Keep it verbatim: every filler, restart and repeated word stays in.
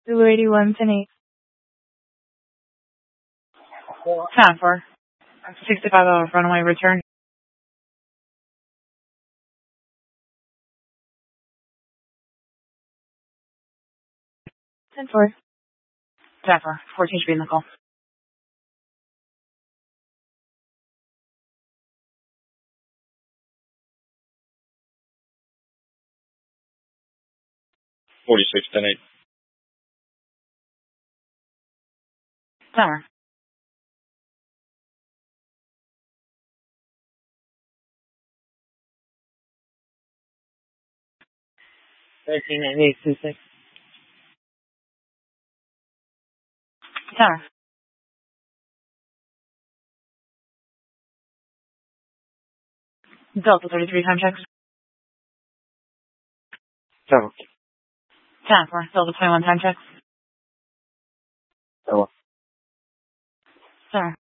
Zulu eighty-one, ten eight. Time for sixty-five hour runaway return. ten four. Time for fourteen should be in the call. forty-six, ten eight. Timer. thirteen ninety-eight, two six. Timer. Delta thirty-three time checks. Seven. Time for Delta twenty-one time checks. Hello. Timer.